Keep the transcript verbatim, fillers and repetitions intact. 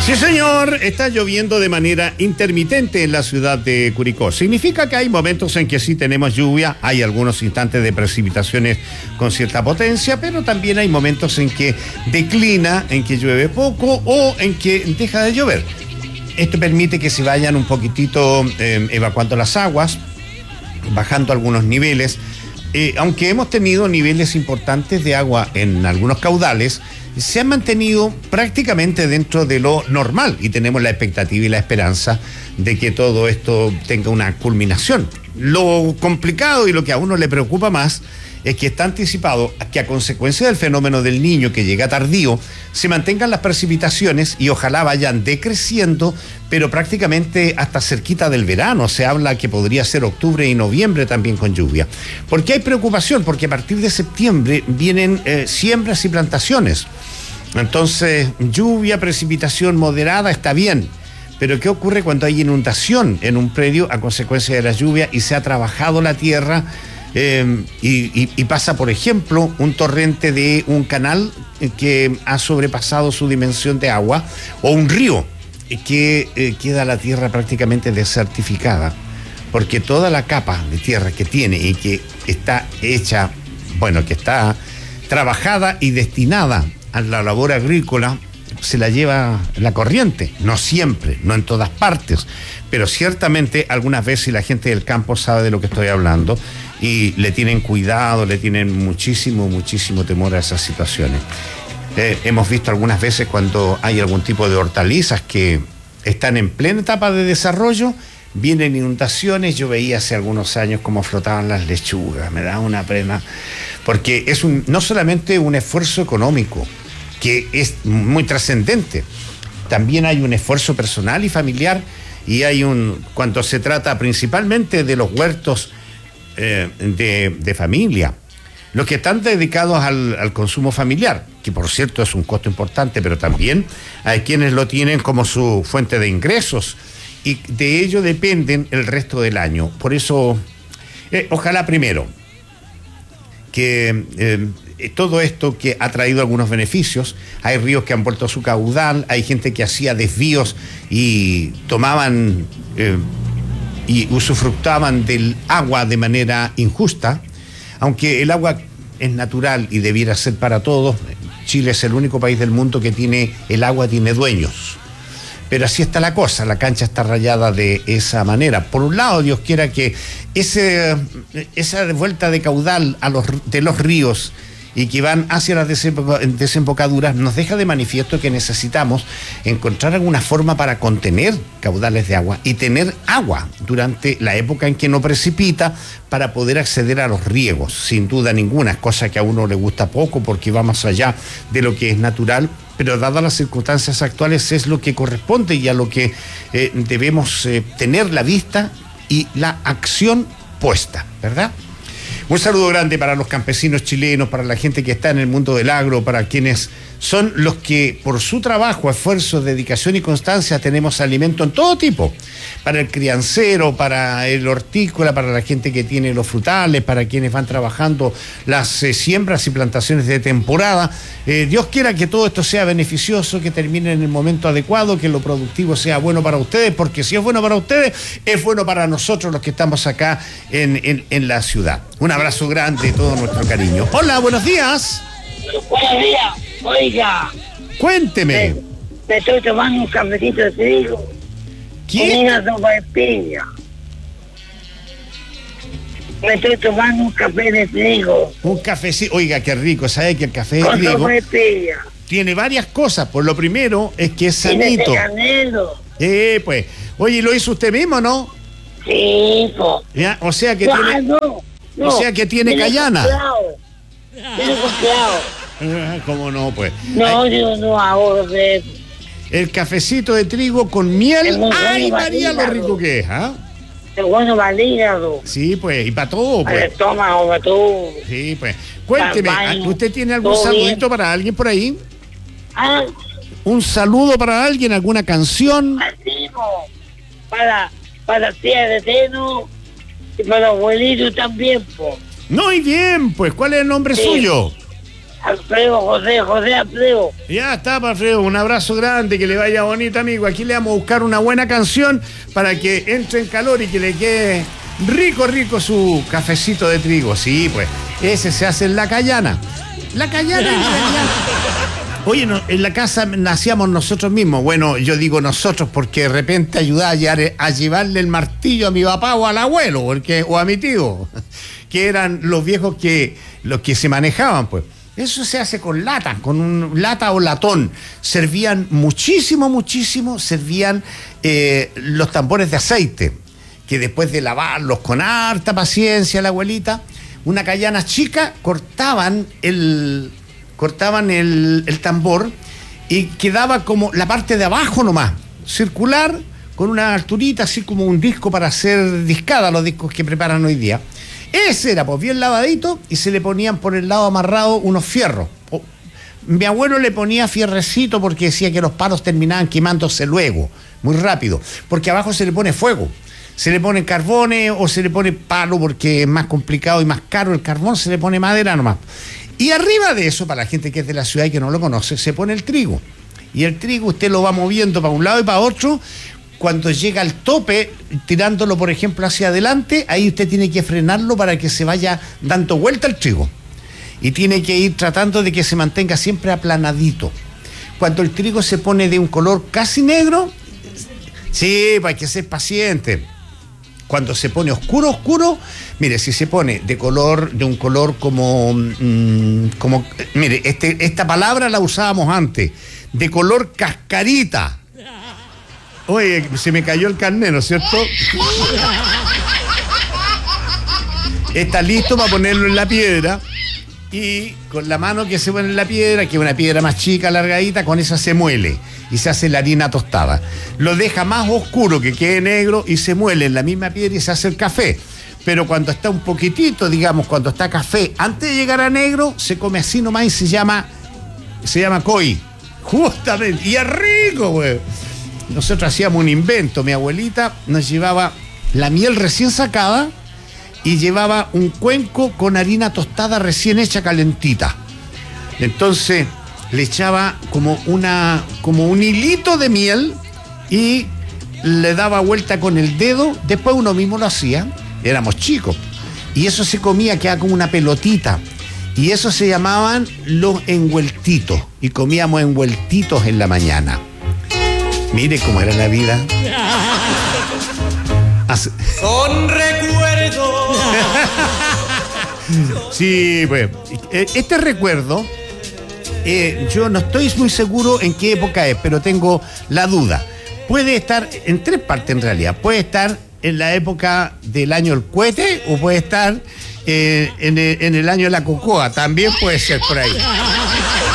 Sí, señor, está lloviendo de manera intermitente en la ciudad de Curicó. Significa que hay momentos en que sí tenemos lluvia, hay algunos instantes de precipitaciones con cierta potencia, pero también hay momentos en que declina, en que llueve poco o en que deja de llover. Esto permite que se vayan un poquitito eh, evacuando las aguas, bajando algunos niveles. Eh, aunque hemos tenido niveles importantes de agua en algunos caudales, se han mantenido prácticamente dentro de lo normal y tenemos la expectativa y la esperanza de que todo esto tenga una culminación. Lo complicado y lo que a uno le preocupa más es que está anticipado que a consecuencia del fenómeno del Niño que llega tardío, se mantengan las precipitaciones y ojalá vayan decreciendo, pero prácticamente hasta cerquita del verano. Se habla que podría ser octubre y noviembre también con lluvia. ¿Por qué hay preocupación? Porque a partir de septiembre vienen eh, siembras y plantaciones. Entonces, lluvia, precipitación moderada está bien. Pero ¿qué ocurre cuando hay inundación en un predio a consecuencia de la lluvia y se ha trabajado la tierra? Eh, y, y, y pasa, por ejemplo, un torrente de un canal que ha sobrepasado su dimensión de agua, o un río que eh, queda la tierra prácticamente desertificada, porque toda la capa de tierra que tiene y que está hecha, bueno, que está trabajada y destinada a la labor agrícola, se la lleva la corriente. No siempre, no en todas partes, pero ciertamente algunas veces la gente del campo sabe de lo que estoy hablando y le tienen cuidado, le tienen muchísimo, muchísimo temor a esas situaciones. Eh, hemos visto algunas veces cuando hay algún tipo de hortalizas que están en plena etapa de desarrollo, vienen inundaciones. Yo veía hace algunos años cómo flotaban las lechugas, me da una pena, porque es un, no solamente un esfuerzo económico, que es muy trascendente, también hay un esfuerzo personal y familiar, y hay un, cuando se trata principalmente de los huertos eh, de, de familia, los que están dedicados al, al consumo familiar, que por cierto es un costo importante, pero también hay quienes lo tienen como su fuente de ingresos, y de ello dependen el resto del año. Por eso, eh, ojalá primero que eh, todo esto que ha traído algunos beneficios. Hay ríos que han vuelto a su caudal, hay gente que hacía desvíos y tomaban eh, y usufructaban del agua de manera injusta, aunque el agua es natural y debiera ser para todos. Chile es el único país del mundo que tiene el agua, tiene dueños. Pero así está la cosa, la cancha está rayada de esa manera. Por un lado, Dios quiera que ese, esa vuelta de caudal a los, de los ríos y que van hacia las desembocaduras nos deja de manifiesto que necesitamos encontrar alguna forma para contener caudales de agua y tener agua durante la época en que no precipita, para poder acceder a los riegos, sin duda ninguna, cosa que a uno le gusta poco porque va más allá de lo que es natural, pero dadas las circunstancias actuales es lo que corresponde y a lo que eh, debemos eh, tener la vista y la acción puesta, ¿verdad? Un saludo grande para los campesinos chilenos, para la gente que está en el mundo del agro, para quienes son los que por su trabajo, esfuerzo, dedicación y constancia tenemos alimento en todo tipo. Para el criancero, para el hortícola, para la gente que tiene los frutales, para quienes van trabajando las eh, siembras y plantaciones de temporada. Eh, Dios quiera que todo esto sea beneficioso, que termine en el momento adecuado, que lo productivo sea bueno para ustedes, porque si es bueno para ustedes, es bueno para nosotros los que estamos acá en, en, en la ciudad. Un abrazo grande y todo nuestro cariño. Hola, buenos días. Buenos días, oiga. Cuénteme. Me, me estoy tomando un cafecito de trigo. ¿Qué? Con una sopa de piña. Me estoy tomando un café de trigo. Un cafecito. Oiga, qué rico. ¿Sabe que el café de Con trigo sopa de piña. tiene varias cosas? Por lo primero es que es sanito. Tiene canelo. Eh, pues. Oye, ¿lo hizo usted mismo, no? Sí, po. ¿Ya? O sea que No, tiene... no, no. O sea que tiene cayana. Tiene comprado. Ah, ¿cómo no, pues? No, Ay, yo no hago de eso. el cafecito de trigo con miel. Es muy ¡Ay, bueno, María, lo María. rico que es! ¿Ah? Es bueno para el hígado, Sí, pues, y para todo, para el pues. estómago, para todo. Sí, pues. Cuénteme, Para el baño. ¿usted tiene algún Todo saludito bien. para alguien por ahí? Ah, ¿Un saludo para alguien? ¿Alguna canción? primo, para, para tía de Teno y para abuelito también, po. No, y bien, pues, ¿cuál es el nombre Sí. suyo? Alfredo, José, José Alfredo. Ya está, Alfredo, un abrazo grande, que le vaya bonito, amigo. Aquí le vamos a buscar una buena canción para que entre en calor y que le quede rico, rico su cafecito de trigo. Sí, pues, ese se hace en la Cayana. La Cayana en realidad. Oye, no, en la casa nacíamos nosotros mismos. Bueno, yo digo nosotros porque de repente ayudaba a, llevar, a llevarle el martillo a mi papá o al abuelo, porque, o a mi tío, que eran los viejos que, los que se manejaban, pues. Eso se hace con lata, con un lata o latón. Servían muchísimo, muchísimo, servían eh, los tambores de aceite, que después de lavarlos con harta paciencia la abuelita, una cayana chica, cortaban el, cortaban el, el tambor y quedaba como la parte de abajo nomás, circular, con una alturita, así como un disco para hacer discada, los discos que preparan hoy día. Ese era, pues, bien lavadito, y se le ponían por el lado amarrado unos fierros. O, mi abuelo le ponía fierrecito porque decía que los palos terminaban quemándose luego, muy rápido, porque abajo se le pone fuego. Se le pone carbones o se le pone palo porque es más complicado y más caro el carbón, se le pone madera nomás. Y arriba de eso, para la gente que es de la ciudad y que no lo conoce, se pone el trigo. Y el trigo usted lo va moviendo para un lado y para otro. Cuando llega al tope, tirándolo, por ejemplo, hacia adelante, ahí usted tiene que frenarlo para que se vaya dando vuelta el trigo. Y tiene que ir tratando de que se mantenga siempre aplanadito. Cuando el trigo se pone de un color casi negro, sí, pues hay que ser paciente. Cuando se pone oscuro, oscuro, mire, si se pone de color, de un color como, mmm, como, mire, este, esta palabra la usábamos antes, de color cascarita. Oye, se me cayó el carnet, ¿no es cierto? Está listo para ponerlo en la piedra y con la mano que se pone en la piedra, que es una piedra más chica, alargadita, con esa se muele y se hace la harina tostada. Lo deja más oscuro, que quede negro, y se muele en la misma piedra y se hace el café. Pero cuando está un poquitito, digamos, cuando está café, antes de llegar a negro, se come así nomás y se llama, se llama koi. Justamente, y es rico, güey. Nosotros hacíamos un invento. Mi abuelita nos llevaba la miel recién sacada y llevaba un cuenco con harina tostada recién hecha calentita. Entonces le echaba como una como un hilito de miel y le daba vuelta con el dedo. Después uno mismo lo hacía, éramos chicos, y eso se comía, quedaba como una pelotita, y eso se llamaban los envueltitos, y comíamos envueltitos en la mañana. Mire cómo era la vida. Hace... Son recuerdos. Sí, pues. Este recuerdo, eh, yo no estoy muy seguro en qué época es, pero tengo la duda. Puede estar en tres partes en realidad. Puede estar en la época del año del cohete o puede estar eh, en, el, en el año de la cocoa. También puede ser por ahí.